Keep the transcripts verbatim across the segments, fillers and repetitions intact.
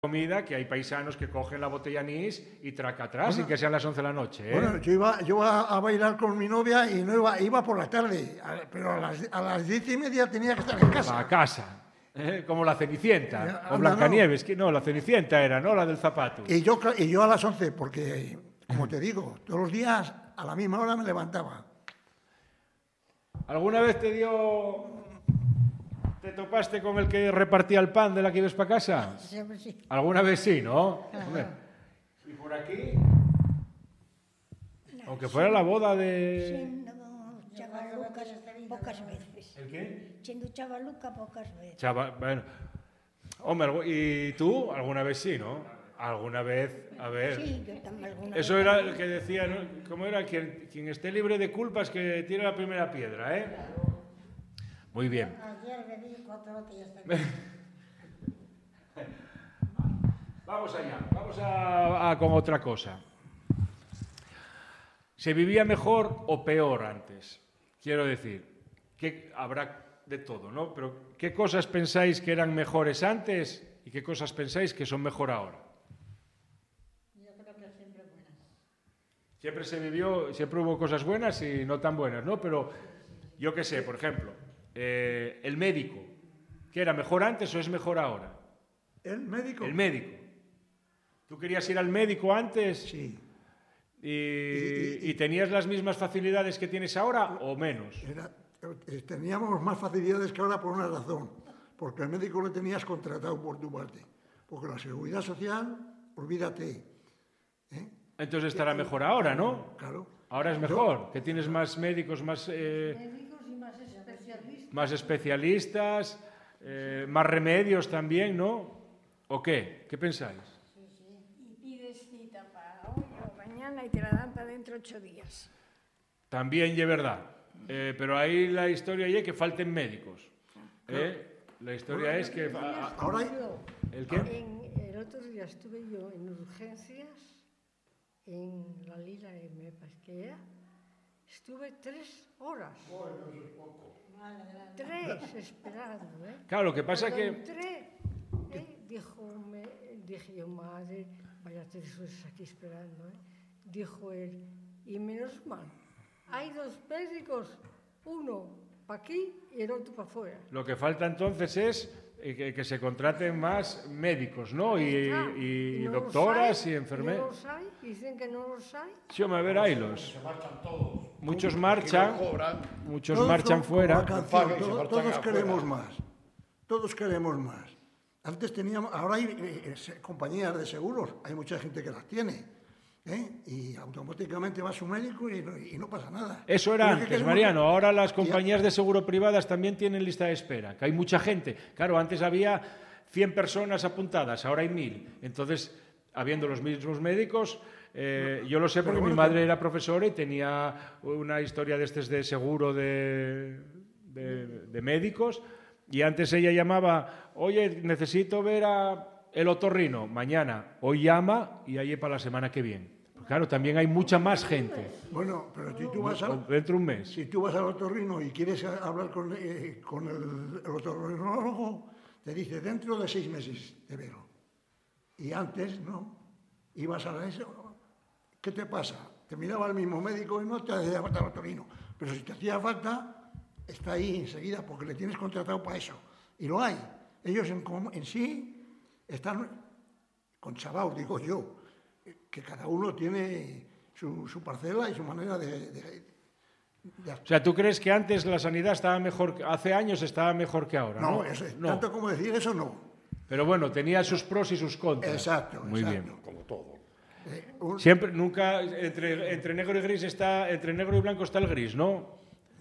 comida, que hay paisanos que cogen la botella anís y traca atrás, bueno, sin que sean las once de la noche. ¿eh? Bueno, yo iba, yo iba a bailar con mi novia y no iba, iba por la tarde, pero a las, a las diez y media tenía que estar en casa. A casa, ¿eh? Como la Cenicienta, Ya, o anda, Blancanieves, no. que no, la Cenicienta era, ¿no? La del zapato. Y yo, y yo a las once, porque, como te digo, todos los días a la misma hora me levantaba. ¿Alguna vez te dio... ¿Te topaste con el que repartía el pan de la que ibas para casa? Siempre sí. Alguna vez sí, ¿no? Ajá. Y por aquí, aunque fuera la boda de... Siendo chavalucas, pocas veces. ¿El qué? Siendo chavaluca, pocas veces. Chava, bueno. Hombre, ¿y tú? Alguna vez sí, ¿no? Alguna vez, a ver. Sí, yo también alguna Eso vez era también. el que decía, ¿no? ¿Cómo era? Quien, quien esté libre de culpas que tire la primera piedra, ¿eh? Muy bien. Ayer bebí cuatro botellas de Vamos allá, vamos a, a con otra cosa. ¿Se vivía mejor o peor antes? Quiero decir, que habrá de todo, ¿no? Pero ¿qué cosas pensáis que eran mejores antes y qué cosas pensáis que son mejor ahora? Yo creo que siempre buenas. Siempre se vivió, siempre hubo cosas buenas y no tan buenas, ¿no? Pero yo qué sé, por ejemplo, eh, el médico, ¿qué era mejor antes o es mejor ahora? ¿El médico? El médico. ¿Tú querías ir al médico antes? Sí. Y, Y- y- y tenías las mismas facilidades que tienes ahora o menos? Era, eh, teníamos más facilidades que ahora por una razón, porque el médico lo tenías contratado por tu parte, porque la seguridad social, olvídate. ¿eh? Entonces estará mejor ahora, ¿no? Claro. Ahora es mejor, que tienes más médicos, más, eh, Médicos y más especialistas. más especialistas, eh, más remedios también, ¿no? ¿O qué? ¿Qué pensáis? Y pides cita para hoy o mañana y te la dan para dentro de ocho días. También es verdad. Eh, pero ahí la historia es que falten médicos. ¿eh? La historia es que... a- a- Ahora hay- ¿El qué? En- el otro día estuve yo en urgencias, en la Lila M, que era, estuve tres horas. Tres esperando, ¿eh? Claro, lo que pasa Cuando que... entré, ¿eh? Dijo, me, dije yo, madre, vaya tres horas aquí esperando, ¿eh? Dijo él, y menos mal, hay dos médicos, uno para aquí y el otro para afuera. Lo que falta entonces es eh, que, que se contraten más médicos, ¿no? Y, Está. y No los doctoras hay, y No enfermeras. los hay, dicen que no los hay. Sí, hombre, a ver, ahí los... Se marchan todos. Muchos Aquí marchan, no cobran. muchos Todos marchan son como fuera. la canción, Pagan y se todo- marchan todos afuera. queremos más. Todos queremos más. Antes teníamos, ahora hay eh, eh, compañías de seguros, hay mucha gente que las tiene. ¿eh? Y automáticamente va a su médico y no, y no pasa nada. Eso era Pero es que antes, queremos Mariano. que- Ahora las Ya. compañías de seguro privadas también tienen lista de espera, que hay mucha gente. Claro, antes había cien personas apuntadas, ahora hay mil. Entonces, habiendo los mismos médicos, eh, yo lo sé porque Pero mi bueno, madre era profesora y tenía una historia de este de seguro de, de, de médicos. Y antes ella llamaba, oye, necesito ver a el otorrino mañana. Hoy llama y ahí para la semana que viene. Pues claro, también hay mucha más gente. Bueno, pero si tú vas, a, O dentro de un mes. si tú vas al otorrino y quieres a- hablar con, eh, con el, el otorrinólogo, te dice dentro de seis meses te veo. Y antes, no. Ibas a eso. ¿Qué te pasa? Te miraba el mismo médico y no te hacía falta el otorrino. Pero si te hacía falta, está ahí enseguida porque le tienes contratado para eso. Y lo hay. Ellos en, com- en sí están conchavados, digo yo, que cada uno tiene su, su parcela y su manera de, de- de O sea, ¿tú crees que antes la sanidad estaba mejor, que- hace años estaba mejor que ahora? No, No, eso, No. tanto como decir eso, no. Pero bueno, tenía sus pros y sus contras. Exacto, Muy exacto. bien. Como todo. Eh, un- Siempre, nunca, entre, entre negro y gris está, entre negro y blanco está el gris, ¿no?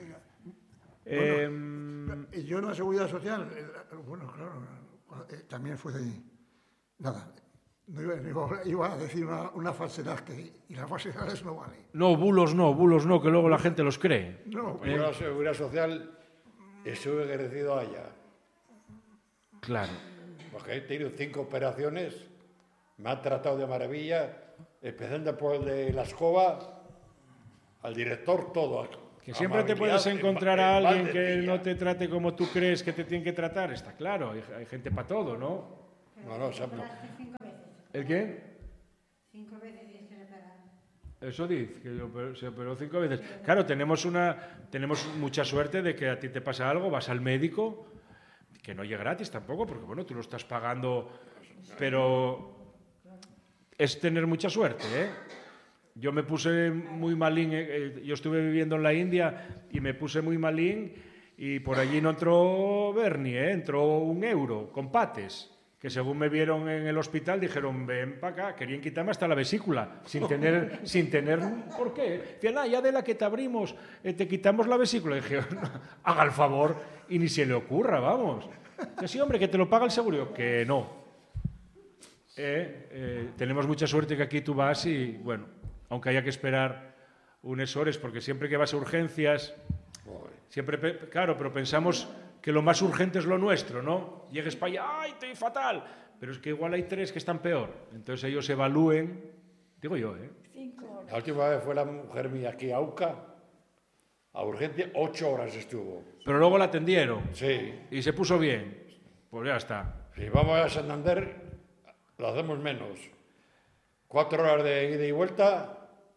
Em, y yo en la seguridad social, eh, bueno, claro, eh, también fue de... Nada, no iba, no iba- iba a decir una, una falsedad que, y las falsedades no valen. no, bulos no, bulos no, que luego la gente los cree. No, Yo la seguridad social estuve ejercido allá. Claro. Porque he tenido cinco operaciones, me han tratado de maravilla, empezando por el de la escoba, al director, todo. Que siempre te puedes Amabilidad, encontrar en- a en alguien que Valdecilla. no te trate como tú crees que te tiene que tratar, está claro, hay, hay gente para todo, ¿no? No, no, se- no. Operaste cinco veces. ¿El qué? Cinco veces tienes que reparar. Eso dice, que yo- se operó cinco veces. Claro, tenemos, una, tenemos mucha suerte de que a ti te pasa algo, vas al médico, que no llega gratis tampoco, porque bueno, tú lo estás pagando, pero es tener mucha suerte, ¿eh? Yo me puse muy malín, eh, yo estuve viviendo en la India y me puse muy malín y por allí no entró Bernie, ¿eh? Entró un euro con pates, que según me vieron en el hospital dijeron, ven para acá, querían quitarme hasta la vesícula, sin tener, sin tener, ¿por qué? Decían, ah, ya de la que te abrimos, eh, te quitamos la vesícula. Y dije, haga el favor y ni se le ocurra, vamos. Que sí, hombre, que te lo paga el seguro. Yo, que no. Eh, eh, tenemos mucha suerte que aquí tú vas y, bueno, aunque haya que esperar unas horas, porque siempre que vas a urgencias, siempre, pe- claro, pero pensamos que lo más urgente es lo nuestro, ¿no? Llegues para allá, ¡ay, estoy fatal! Pero es que igual hay tres que están peor. Entonces ellos evalúen, digo yo, ¿eh? La última vez fue la mujer mía aquí a UCA, a urgencia, ocho horas estuvo. Pero luego la atendieron Sí. y se puso bien. Pues ya está. Si vamos a Santander, lo hacemos menos. Cuatro horas de ida y vuelta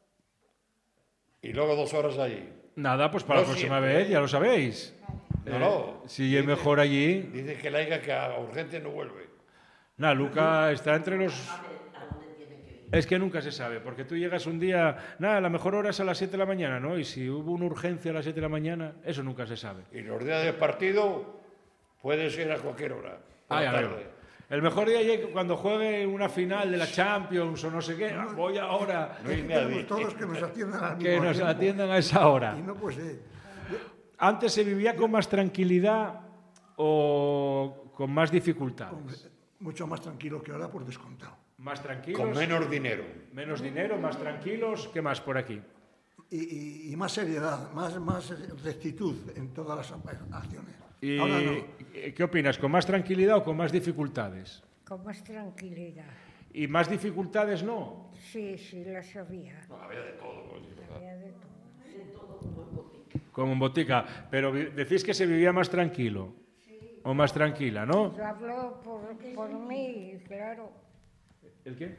y luego dos horas allí. Nada, pues para No la próxima siempre, vez, ¿eh? ya lo sabéis. No, Eh, no. Si es Dice- mejor allí. Dice que la hija que a urgencia no vuelve. Nada, Luca está entre los... Es que nunca se sabe, porque tú llegas un día, nada, la mejor hora es a las siete de la mañana, ¿no? Y si hubo una urgencia a las siete de la mañana, eso nunca se sabe. Y los días de partido puedes ir a cualquier hora. por Ah, la ya veo. tarde. El mejor día es cuando juegue una final de la Champions o no sé qué, voy ahora, No hay Queremos nadie. todos que nos atiendan al que mismo nos tiempo. atiendan a esa hora. Y no pues eh, ¿Antes se vivía con más tranquilidad o con más dificultades? mucho más tranquilo que ahora por descontado. Más tranquilos, Con menos dinero. menos dinero, más tranquilos, ¿qué más por aquí? Y, y- y más seriedad, más, más rectitud en todas las acciones. ¿Y Ahora no. qué opinas? ¿Con más tranquilidad o con más dificultades? Con más tranquilidad. ¿Y más dificultades no? Sí, sí, las había. Había de todo. pues, Había de todo. Como en botica. Pero vi- decís que se vivía más tranquilo o más tranquila, ¿no? Yo hablo por, por mí, claro. ¿El qué?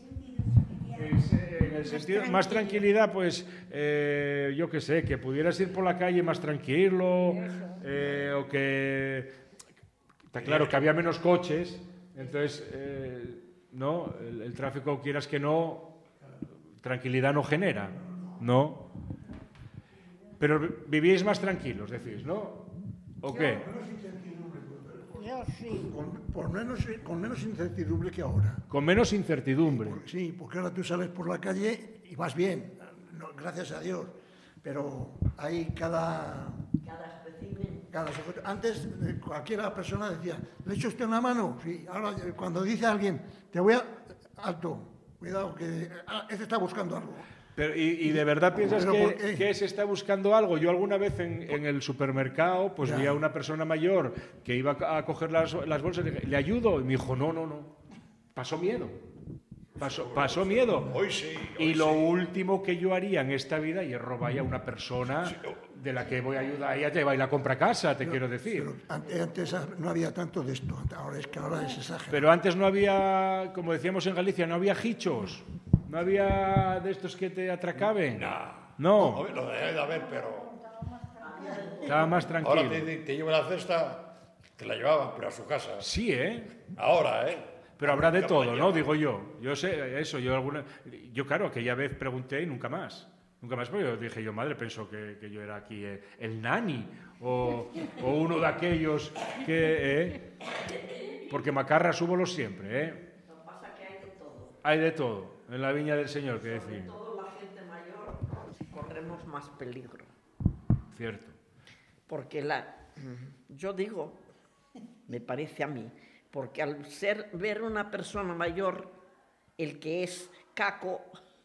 Es, eh, en el sentido, más tranquilidad, pues, eh, yo qué sé, que pudieras ir por la calle más tranquilo, eh, o que, está claro que había menos coches, entonces, eh, no, el, el tráfico, quieras que no, tranquilidad no genera, ¿no? Pero vi- vivíais más tranquilos, decís, ¿no? ¿O qué? Yo sí. Con, por menos, con menos incertidumbre que ahora. Con menos incertidumbre. Por- sí, porque ahora tú sales por la calle y vas bien, no, gracias a Dios. Pero hay cada... cada sujeto. Antes eh, cualquiera persona decía, ¿le echo usted una mano? Sí, ahora eh, cuando dice alguien, te voy a... Alto, cuidado, que ah, este está buscando algo. Pero, y, y de verdad piensas ¿Pero que, por qué? que se está buscando algo? Yo alguna vez en, en el supermercado pues Ya. vi a una persona mayor que iba a coger las, las bolsas y dije, ¿le ayudo? Y me dijo, no, no, no. Pasó miedo. Pasó, pasó miedo. Hoy sí. Y hoy lo sí. último que yo haría en esta vida es robar a una persona de la que voy a ayudar. Ella te va y la compra a casa, te quiero decir. Pero antes, antes no había tanto de esto, ahora es que ahora es exagerado. Pero antes no había, como decíamos en Galicia, no había hichos. No había de estos que te atracaben. No, Hombre, lo debe de haber, pero estaba más ahora tranquilo. te, te lleva la cesta, te la llevaban, pero a su casa. Sí, ¿eh? Ahora, ¿eh? Pero habrá de Nunca todo, me la ¿no? llevan. Digo yo. Yo sé eso. Yo alguna, yo claro, aquella vez pregunté y nunca más. Nunca más, porque yo dije yo, madre, pensó que, que yo era aquí eh, el nani o, o uno de aquellos que... eh, porque macarras hubo los siempre, ¿eh? Lo que pasa es que hay de todo. Hay de todo en la viña del Señor, que Sobre decir. todo la gente mayor corremos más peligro. Cierto. Porque la, yo digo, me parece a mí, porque al ser ver una persona mayor, el que es caco,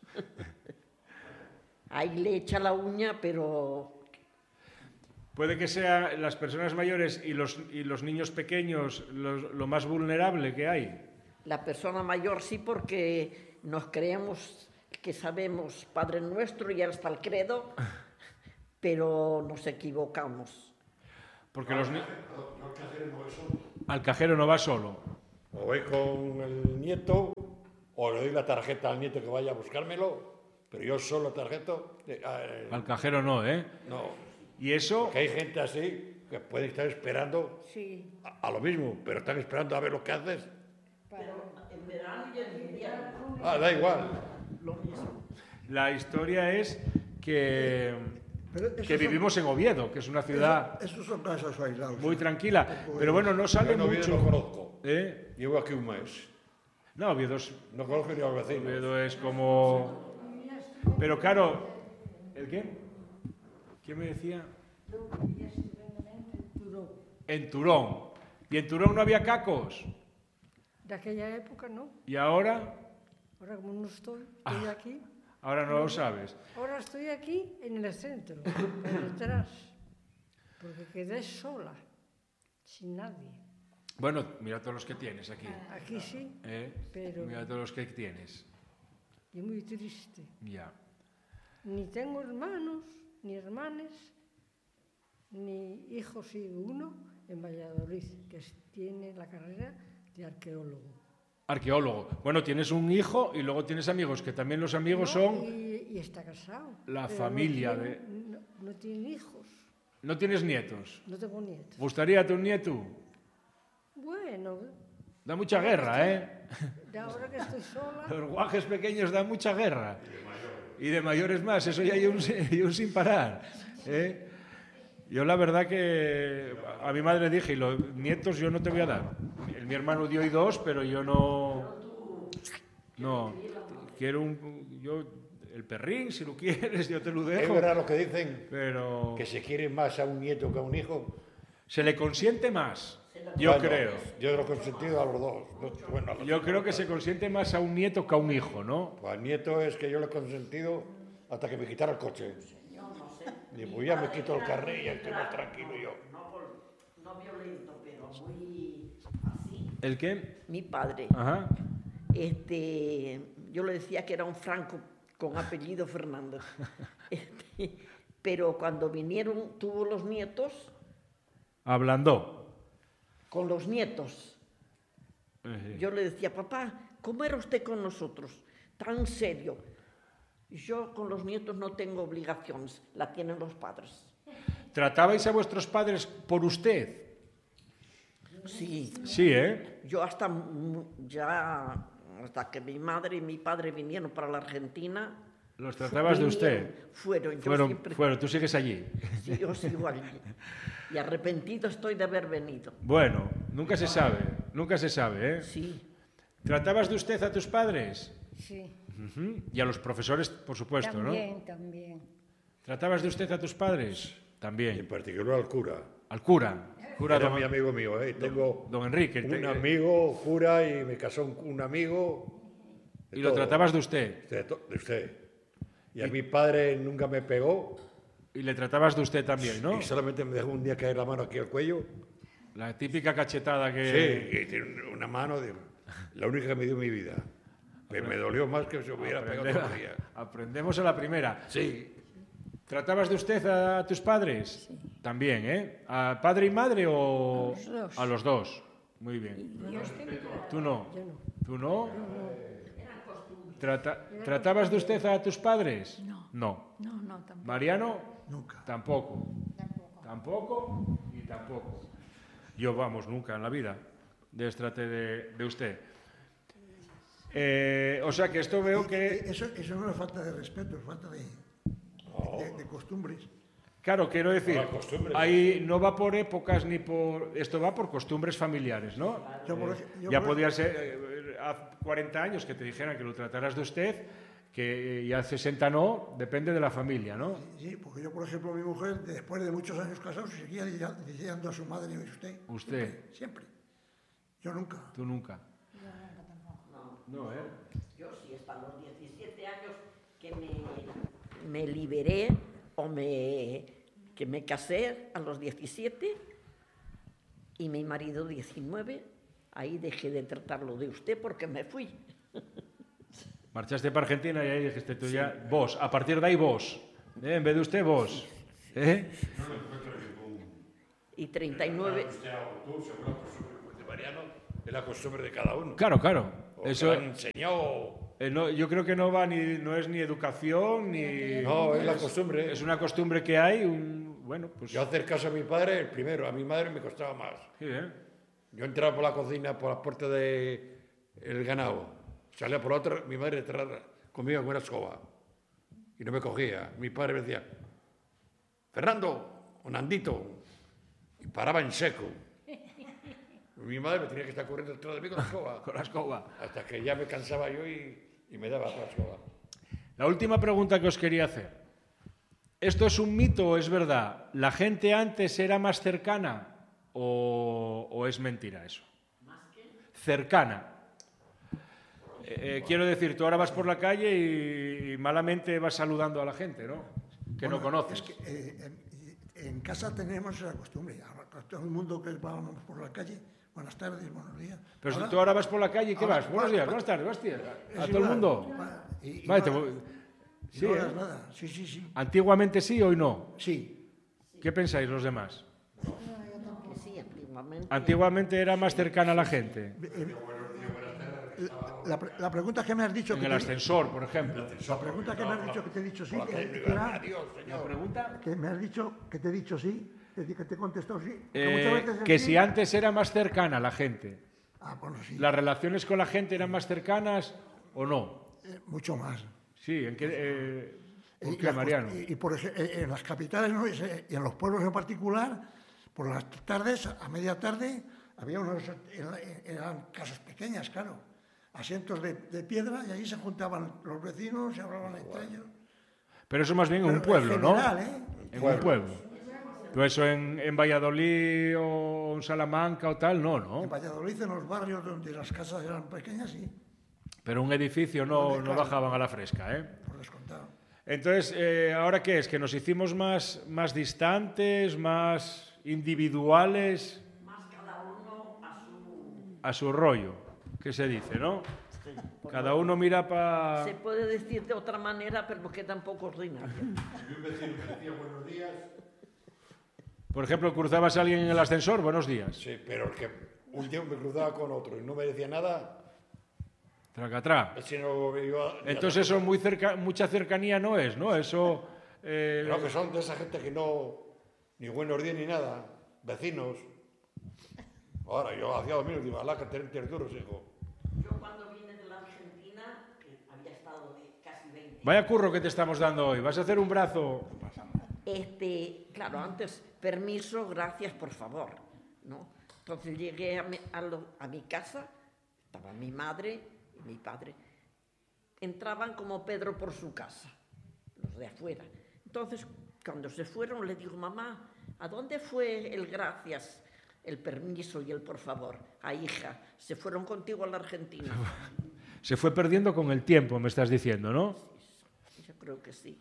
ahí le echa la uña, pero Puede que sean las personas mayores y los, y los niños pequeños los- lo más vulnerable que hay. la persona mayor sí, porque nos creemos que sabemos Padre Nuestro y hasta el credo, pero nos equivocamos. Porque los ni- al cajero no va solo. O voy con el nieto, o le doy la tarjeta al nieto que vaya a buscármelo, pero yo solo tarjeta... Eh, eh, Al cajero no, ¿eh? no, Y eso, que hay gente así que puede estar esperando Sí, a, a lo mismo, pero están esperando a ver lo que haces. En verano y en invierno, Ah, da igual. lo mismo. la historia es que, Pero esos que son- vivimos en Oviedo, que es una ciudad Esos son casos aislados. muy tranquila. Pero bueno, no sale Yo no, Oviedo mucho. no conozco. ¿Eh? Llevo aquí un mes. No, Oviedo es, No conozco ni a los vecinos. Oviedo es como... Pero claro, ¿el qué? ¿Quién me decía? En Turón. Y en Turón no había cacos. de aquella época no. Y ahora, Ahora como no estoy, estoy Ah. aquí. ahora no lo sabes. Ahora estoy aquí en el centro, por detrás, porque quedé sola, sin nadie. Bueno, mira todos los que tienes aquí. Aquí sí, ¿eh? Pero- Mira todos los que tienes. y muy triste. Ya. Ni tengo hermanos, ni hermanas, ni hijos y uno en Valladolid, que es- tiene la carrera de arqueólogo. Arqueólogo. Bueno, tienes un hijo y luego tienes amigos, que también los amigos No, son... Y, y está casado. la pero familia no de- tiene, No, no tiene hijos, No tienes nietos. no tengo nietos. ¿Gustaría tu nieto? Bueno, Da mucha guerra, ¿eh? de ahora que estoy sola, Los guajes pequeños dan mucha guerra. Y de mayores más, eso ya hay un, y un sin parar. ¿eh? Yo la verdad que a mi madre dije, y los nietos yo no te voy a dar. El, mi hermano dio y dos, pero yo no... No, quiero un... Yo, el perrín, si lo quieres, yo te lo Es dejo. verdad lo que dicen, Pero que se quiere más a un nieto que a un hijo. se le consiente más, yo Bueno, creo. Yo lo he consentido a los dos. No, bueno, a los Yo dos. creo que se consiente más a un nieto que a un hijo, ¿no? Pues al nieto es que yo le he consentido hasta que me quitara el coche. Y pues ya me quito el carnet y ya estoy más tranquilo yo. No, vol- no violento, pero muy así. ¿El qué? Mi padre, Ajá. este, yo le decía que era un franco con apellido Fernández. Este, pero cuando vinieron, tuvo los nietos, Ablandó. con los nietos, Eh, yo le decía, papá, ¿cómo era usted con nosotros? Tan serio. Yo con los nietos no tengo obligaciones, la tienen los padres. ¿Tratabais a vuestros padres por usted? Sí, Sí, ¿eh? yo hasta mu- ya, hasta que mi madre y mi padre vinieron para la Argentina. Los tratabas de usted. vinieron, Fueron, yo Fueron, siempre, fueron, tú sigues allí. sí, yo sigo allí. Y arrepentido estoy de haber venido. Bueno, nunca se sabe, nunca se sabe, ¿eh? Sí, ¿Tratabas de usted a tus padres? sí, Ujú. Y a los profesores, por supuesto, ¿no? también, también. ¿Tratabas de usted a tus padres? Y en También. particular al cura. Al cura. Cura Era don, mi amigo mío, ¿eh? Tengo don Enrique. un te- amigo cura y me casó un, un amigo. de y lo todo. tratabas de usted. De, to- de usted. Y a mi padre nunca me pegó Y le tratabas de usted también, ¿no? y solamente me dejó un día caer la mano aquí al cuello. La típica cachetada que... Sí, y tiene una mano, de, la única que me dio en mi vida. Que me dolió más que si hubiera pegado Aprende- todavía. Aprendemos a la primera. Sí, ¿Tratabas de usted a tus padres? También, ¿eh? ¿A padre y madre o...? A los dos. A los dos. Muy bien. ¿Tú no? Yo no. ¿Tú no? Trata- ¿Tratabas de usted a tus padres? No. No. No, no, tampoco. ¿Mariano? Nunca. Tampoco. Tampoco y tampoco. Yo, vamos, nunca en la vida destrate de, de usted. Eh, o sea que esto veo que... Eso, eso no es falta de respeto, es falta de, de, de costumbres. Claro, quiero decir, Por costumbres. ahí no va por épocas ni por... Esto va por costumbres familiares, ¿no? Yo, por Eh, ej- yo ya por- podía ser eh, hace cuarenta años que te dijeran que lo trataras de usted, que ya sesenta no, depende de la familia, ¿no? Sí, porque yo, por ejemplo, mi mujer, después de muchos años casados, seguía dicia- diciendo a su madre y usted. Usted. Siempre, siempre. Yo nunca. Tú nunca. No, ¿eh? yo sí, hasta los diecisiete años que me, me liberé o me, que me casé a los diecisiete y mi marido diecinueve, ahí dejé de tratarlo de usted porque me fui. Marchaste para Argentina y ahí dijiste tú ya, vos, a partir de ahí vos, ¿eh? En vez de usted, vos. ¿Eh? Y treinta y nueve, Usted o tú, seguro que soy de Mariano. Es la costumbre de cada uno. Claro, claro. O que Eso, le han enseñado. eh, no, yo creo que no va ni, no es ni educación ni. No, es la costumbre. Es una costumbre que hay. Un, bueno, pues. Yo hacer caso a mi padre, el primero, a mi madre me costaba más. Sí, ¿eh? Yo entraba por la cocina, por la puerta del ganado, salía por la otra, mi madre detrás conmigo con una escoba y no me cogía. Mi padre me decía, Fernando, o Nandito, y paraba en seco. Mi madre me tenía que estar corriendo detrás de mí con la escoba, Con la escoba. hasta que ya me cansaba yo y, y me daba la escoba. La última pregunta que os quería hacer. ¿Esto es un mito o es verdad? ¿La gente antes era más cercana o, o es mentira eso? ¿Más qué? Cercana. Eh, eh, quiero decir, tú ahora vas por la calle y, y malamente vas saludando a la gente, ¿no? Que Bueno, no conoces. Es que, eh, en, en casa tenemos esa costumbre. Ahora, todo el mundo que vamos por la calle, buenas tardes, buenos días. Pero ahora, si tú ahora vas por la calle, ¿qué ahora, vas? Buenos va- días, va- buenas tardes, buenas tardes. es A todo igual, el mundo. va, y- y Vale, va- te voy- y Sí, no ¿eh? hagas nada. Sí, sí, sí. Antiguamente sí, hoy no. Sí. ¿Qué pensáis los demás? Que sí, antiguamente. Antiguamente era más cercana a la gente. La, pre- la pregunta que me has dicho En que el te, ascensor, por ejemplo. la pregunta que me has dicho que te he dicho sí, Por la que, técnica, que era- adiós, La señor. pregunta. que me has dicho que te he dicho sí, que te, que te he contestado sí. Que Eh, muchas veces el que sí- si antes era más cercana la gente. Ah, bueno, sí. ¿Las relaciones con la gente eran más cercanas o no? Eh, mucho más. Sí, ¿en qué, eh, ¿por Y qué, las Mariano? cost- Y, y por ej- eh, en las capitales ¿no? y se- y en los pueblos en particular, por las tardes, a media tarde, había unos, eran- eran casas pequeñas, claro, asientos de, de piedra y allí se juntaban los vecinos, se hablaban entre ellos. Pero eso más bien en un Pero pueblo, en ¿no? general, ¿eh? En un pueblo. Tú eso en, en Valladolid o en Salamanca o tal, no, En ¿no? Valladolid, en los barrios donde las casas eran pequeñas, sí, Pero un edificio no, Donde, no claro. bajaban a la fresca, ¿eh? por descontado. Entonces, eh, ¿ahora qué es? ¿Que nos hicimos más, más distantes, más individuales? Más cada uno a su. A su rollo, ¿qué se dice, no? Sí, por Cada lo- uno mira para... Se puede decir de otra manera, pero queda un poco ordinario. Si un vecino me decía buenos días, Por ejemplo, cruzabas a alguien en el ascensor, buenos días. sí, pero el que un día me cruzaba con otro y no me decía nada, Tracatrá. ese no iba... Entonces eso muy cerca, mucha cercanía no es, ¿no? Eso... eh, Creo que son de esa gente que no, ni buenos días ni nada, vecinos. Ahora, yo hacía dos minutos, digo, alá, que tener duros, hijo. Yo cuando vine de la Argentina, que había estado de casi veinte Vaya curro que te estamos dando hoy. ¿Vas a hacer un brazo? Este, claro, antes, permiso, gracias, por favor, ¿no? Entonces llegué a mi, a lo- a mi casa, estaba mi madre y mi padre. Entraban como Pedro por su casa, los de afuera. Entonces, cuando se fueron, le digo, mamá, ¿a dónde fue el gracias, el permiso y el por favor? A hija, se fueron contigo a la Argentina. Se fue perdiendo con el tiempo, me estás diciendo, ¿no? Yo creo que sí.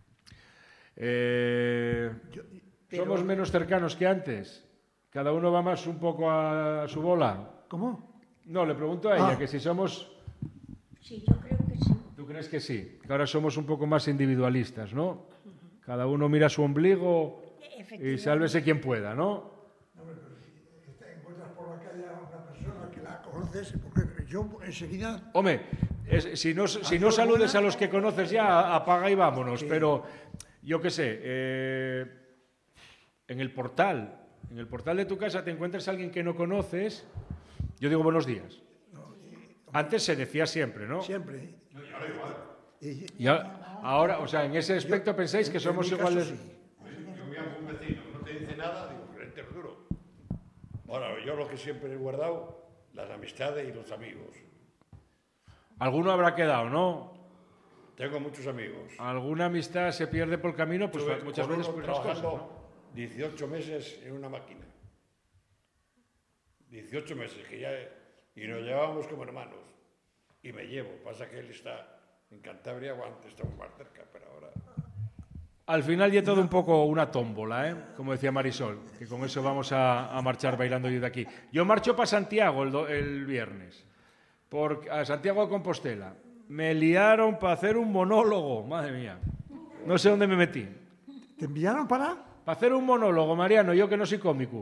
Eh, Pero- ¿Somos menos cercanos que antes? ¿Cada uno va más un poco a su bola? ¿Cómo? No, le pregunto a ella, Ah. que si somos... Sí, yo creo que sí. ¿Tú crees que sí? Que ahora somos un poco más individualistas, ¿no? Cada uno mira su ombligo y Efectivamente. sálvese quien pueda, ¿no? Te encuentras por la calle a una persona que la conoces, porque yo enseguida Hombre, es- si no, si no saludes a los que conoces ya, apaga y vámonos. Pero yo qué sé, eh, en el portal, en el portal de tu casa te encuentras a alguien que no conoces, yo digo buenos días. Antes se decía siempre, ¿no? siempre. Y, Y a- ahora, o sea, en ese aspecto pensáis que en somos mi caso, iguales. sí. Yo me llamo un vecino, no te dice nada, digo, que entero duro. Ahora, yo lo que siempre he guardado, las amistades y los amigos. Alguno habrá quedado, ¿no? Tengo muchos amigos. Alguna amistad se pierde por el camino, pues Estuve muchas con veces uno por esas cosas, trabajando ¿no? dieciocho meses en una máquina. dieciocho meses, que ya... Y nos llevábamos como hermanos. Y me llevo. Pasa que él está en Cantabria, o antes estamos más cerca, pero ahora... Al final ya todo un poco una tómbola, ¿eh? Como decía Marisol, que con eso vamos a, a marchar bailando yo de aquí. Yo marcho para Santiago el, do- el viernes, por, a Santiago de Compostela. Me liaron para hacer un monólogo, madre mía. No sé dónde me metí. ¿Te enviaron para? Para hacer un monólogo, Mariano, yo que no soy cómico.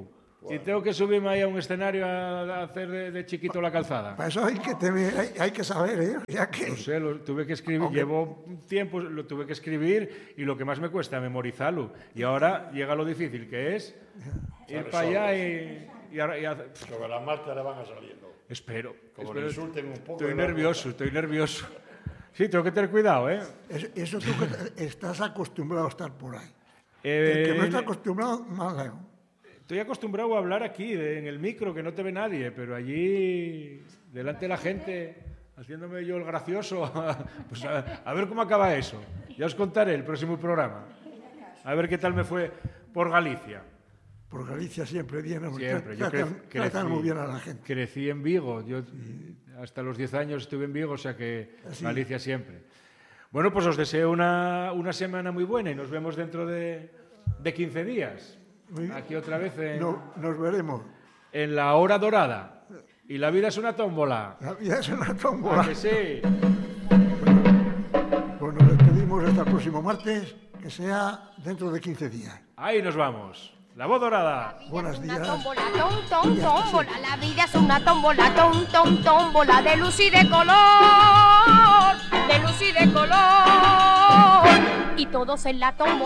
Y tengo que subirme ahí a un escenario a, a hacer de, de chiquito la calzada. Para eso hay que, tener, hay, hay que saber, ¿eh? Ya que... No sé, lo tuve que escribir, Aunque- llevo tiempo, lo tuve que escribir y lo que más me cuesta es memorizarlo. Y ahora llega lo difícil, que es ir Sale para allá solo. y, y, a- y a- Sobre las marchas le van a saliendo. Espero. Como espero. le insulten un poco. Estoy y luego- nervioso, estoy nervioso. Sí, tengo que tener cuidado, ¿eh? Eso, eso tú que estás acostumbrado a estar por ahí. Eh, El que no está acostumbrado, más lejos. Estoy acostumbrado a hablar aquí, de- en el micro, que no te ve nadie, pero allí, delante de la gente, haciéndome yo el gracioso, pues a, a ver cómo acaba eso. Ya os contaré el próximo programa. A ver qué tal me fue por Galicia. Por Galicia siempre viene, porque Siempre. Yo tratan, cre- tratan crecí, muy bien a la gente. crecí en Vigo. Yo hasta los diez años estuve en Vigo, o sea que Sí. Galicia siempre. Bueno, pues os deseo una, una semana muy buena y nos vemos dentro de, de quince días. Muy bien. Aquí otra vez en, No, nos veremos. en la hora dorada. Y la vida es una tómbola. La vida es una ¿A tómbola. que sí? Pues nos despedimos hasta el próximo martes, que sea dentro de quince días. Ahí nos vamos. La voz dorada. Buenos Una días. tómbola, tom, tom, tómbola. La vida es una tómbola, tom, tom, tómbola. De luz y de color. De luz y de color. Y todos en la tómbola.